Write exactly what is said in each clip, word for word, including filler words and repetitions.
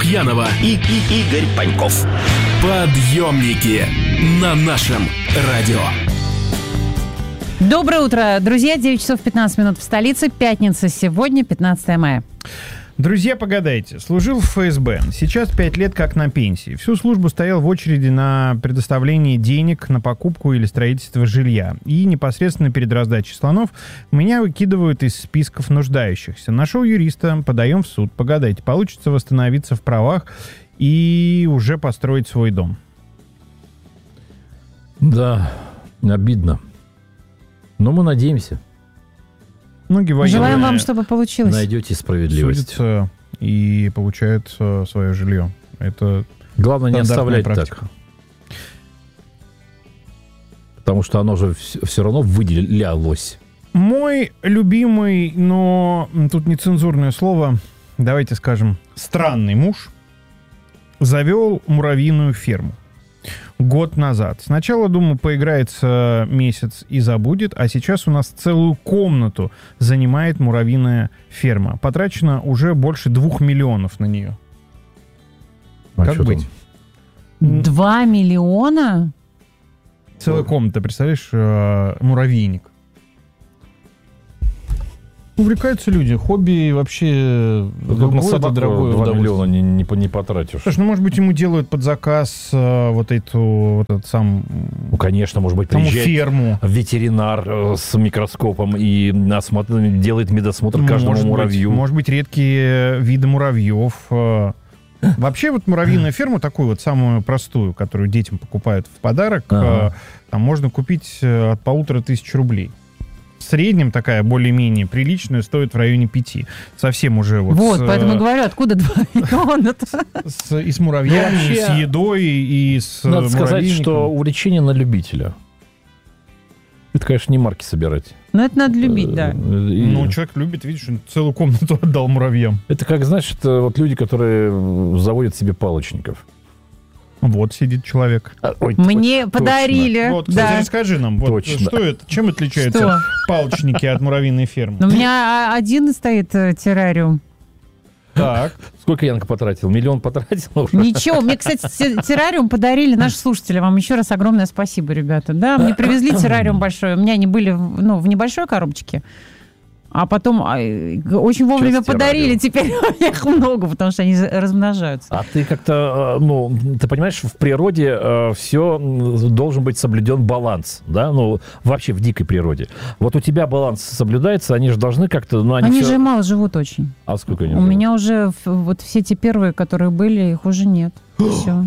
Лукьянова и, и Игорь Паньков. Подъемники на нашем радио. Доброе утро, друзья. девять часов пятнадцать минут в столице. Пятница сегодня, пятнадцатое мая. Друзья, погадайте. Служил в ФСБ. Сейчас пять лет как на пенсии. Всю службу стоял в очереди на предоставление денег на покупку или строительство жилья. И непосредственно перед раздачей слонов меня выкидывают из списков нуждающихся. Нашел юриста, подаем в суд. Погадайте, получится восстановиться в правах и уже построить свой дом? Да, обидно. Но мы надеемся. Многие военные Желаем вам, чтобы получилось. Найдете справедливость. Судятся и получают свое жилье. Это главное не оставлять практика. Так. Потому что оно же все равно выделялось. Мой любимый, но тут нецензурное слово, давайте скажем, странный муж завел муравьиную ферму. Год назад. Сначала, думаю, поиграется месяц и забудет, а сейчас у нас целую комнату занимает муравьиная ферма. Потрачено уже больше двух миллионов на нее. А как быть? Там? Два миллиона? Целая комната, представляешь, муравейник. Увлекаются люди, хобби вообще на собаку дорогое два удовольствие. миллиона не, не, не потратишь. Слушай, ну, может быть, ему делают под заказ э, вот эту, вот этот сам... Ну, конечно, может быть, саму приезжает ферму. ветеринар э, с микроскопом и осмотр, делает медосмотр каждому может муравью. Быть, может быть, редкие виды муравьев. Э. Вообще, вот муравьиная ферма, такую вот самую простую, которую детям покупают в подарок, ага. э, там можно купить от полутора тысяч рублей. В среднем такая более-менее приличная стоит в районе пяти. Совсем уже вот... Вот, с, поэтому говорю, откуда два миллиона-то? С, и с муравьями, Ну, вообще, с едой, и с надо сказать, муравейником. что увлечение на любителя. Это, конечно, не марки собирать. Ну, это надо любить, да. И Ну, человек любит, видишь, он целую комнату отдал муравьям. это как, знаешь, это вот люди, которые заводят себе палочников. Вот сидит человек. А, ой, Мне точно. подарили. Вот, кстати, Да. расскажи нам, вот, Точно. что это, чем отличаются Что? палочники от муравьиной фермы? Но у меня один стоит э, террариум. Так, Сколько Янка потратил? Миллион потратил уже? Ничего, мне, кстати, те- террариум подарили наши слушатели. Вам еще раз огромное спасибо, ребята. Да, мне привезли террариум большой. У меня они были в, ну, в небольшой коробочке. А потом а, очень вовремя Сейчас подарили. террариум. Теперь у них много, потому что они размножаются. А ты как-то, э, ну, ты понимаешь, в природе э, все должен быть соблюден баланс, да, ну, вообще в дикой природе. Вот у тебя баланс соблюдается, они же должны как-то, ну, они, Они все... же мало живут очень. А сколько они У живут? меня уже в- вот все те первые, которые были, их уже нет. Все.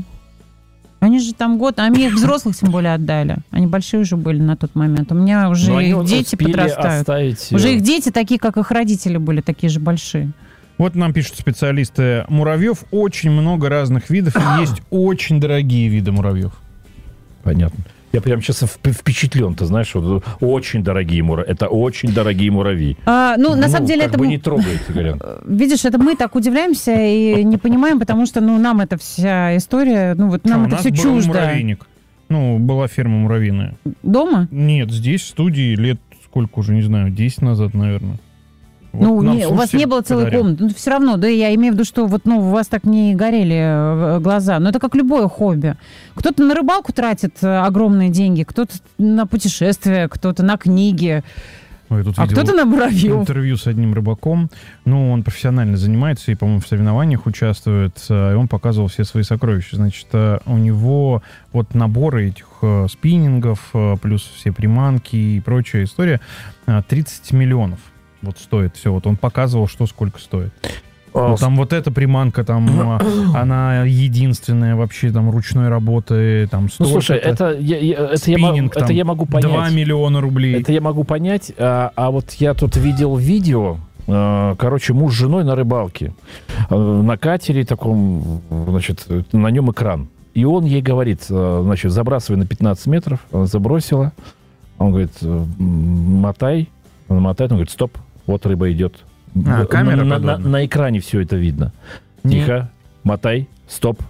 Они же там год, а мне их взрослых тем более отдали. Они большие уже были на тот момент. У меня уже Но они их дети успели подрастают. оставить, э, Уже их дети такие, как их родители были, такие же большие. вот нам пишут специалисты, муравьев очень много разных видов, и есть очень дорогие виды муравьев. Понятно. Я прям сейчас впечатлен, ты знаешь, вот, очень дорогие муравьи. Это очень дорогие муравьи. А, ну, на самом деле, как это... бы м- не трогайте, Галян. Видишь, это мы так удивляемся и не понимаем, потому что, ну, нам эта вся история, ну, вот нам А, у это нас все был чуждо. муравейник. Ну, была ферма муравьиная. Дома? Нет, здесь в студии лет сколько уже, не знаю, десять назад, наверное. Вот Ну, нам не, у вас слушатель не было целой подарил. комнаты. Ну, все равно, да, я имею в виду, что вот, ну, у вас так не горели э, глаза. Но это как любое хобби. Кто-то на рыбалку тратит э, огромные деньги, кто-то на путешествия, кто-то на книги, Ой, я тут а видел кто-то на муравьев. интервью с одним рыбаком. Ну, он профессионально занимается и, по-моему, в соревнованиях участвует. э, И он показывал все свои сокровища. Значит, э, у него вот наборы этих э, спиннингов, э, плюс все приманки и прочая история, э, тридцать миллионов. Вот стоит все. Вот он показывал, что сколько стоит. Ну, там вот эта приманка, там а, она единственная вообще там ручной работы, там Ну, столько-то. слушай, это, я, я- это, я, могу, спиннинг, это там, я могу понять. два миллиона рублей. Это я могу понять, а, а вот я тут видел видео, э, короче, муж с женой на рыбалке, э, на катере таком, значит, на нем экран. И он ей говорит, э, значит, забрасывай на пятнадцать метров, она забросила, он говорит, э, мотай, он мотает, он говорит, стоп, вот рыба идет. А, камера на, на, на, подводная. на экране все это видно. Не- Тихо, мотай, стоп,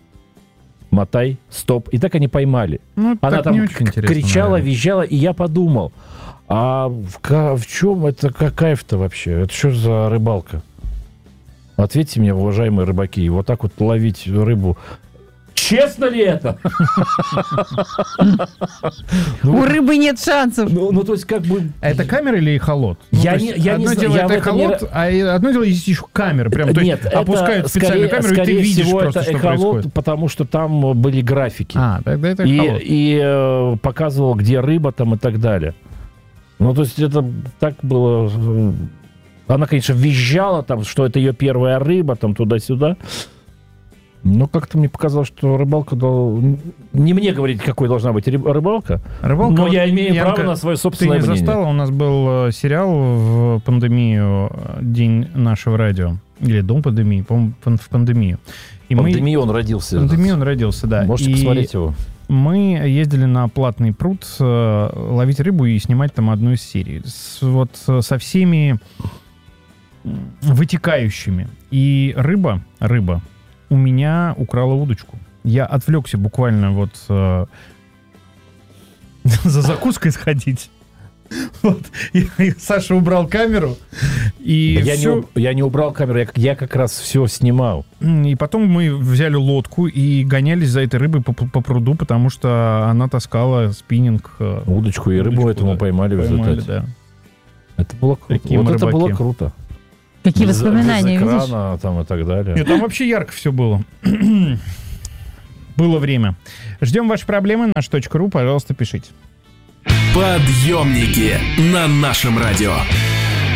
мотай, стоп. И так они поймали. Ну, Она так там не очень к- интересно, кричала, наверное. визжала, и я подумал, а в, ка- в чем это, как кайф-то вообще? Это что за рыбалка? Ответьте мне, уважаемые рыбаки, вот так вот ловить рыбу... Честно ли это? У рыбы нет шансов. Ну, ну, то есть, как бы... А это камера или эхолот? Я Ну, то не- есть я не одно знаю, дело я в это этом не эхолот, а и одно дело есть еще камера. Прям, то есть Нет, опускают это специальную скорее, камеру, и ты скорее видишь всего, просто, это что эхолот, происходит. потому что там были графики. А, тогда это и эхолот. и э, показывал, где рыба там и так далее. Ну, то есть это так было... э, Она, конечно, визжала там, что это ее первая рыба, там туда-сюда. Но как-то мне показалось, что рыбалка... дол- Не мне говорить, какой должна быть рыб- рыбалка, Рыбалка, но вот, я имею Янка, право на свое Ты собственное не мнение. застала? У нас был э, сериал в пандемию, э, день нашего радио. Или дом пандемии, по-моему, пан- в пандемию. И В мы... пандемии он родился. В пандемии он родился, да. Можете И посмотреть его. мы ездили на платный пруд э, ловить рыбу и снимать там одну из серий. С- вот э, со всеми м, вытекающими. И рыба, рыба у меня украла удочку. Я отвлекся буквально вот э, за закуской сходить. Вот. И, и Саша убрал камеру. И, я, всё. не, уб- я не убрал камеру, я, я как раз все снимал. И потом мы взяли лодку и гонялись за этой рыбой по, по пруду, потому что она таскала спиннинг. э, Удочку и рыбу удочку, этому да. поймали в Поймали, результате. да. Это было круто. Такие вот мы это было рыбаки. круто. Какие Без- воспоминания, без видишь? экрана там и так далее. Нет, там вообще ярко все было. Было время. Ждем ваши проблемы. Наш точка ру, пожалуйста, пишите. Подъемники на нашем радио.